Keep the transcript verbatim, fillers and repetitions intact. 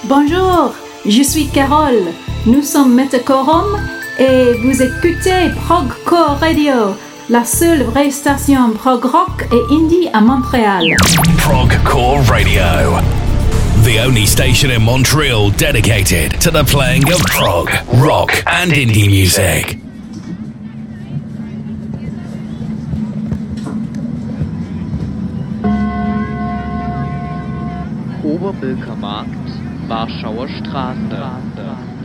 Bonjour, je suis Carole. Nous sommes Metacorum et vous écoutez Progcore Radio, la seule vraie station prog rock et indie à Montréal. Progcore Radio, the only station in Montreal dedicated to the playing of prog, rock and indie music. Oberbilker Markt, Warschauer Straße.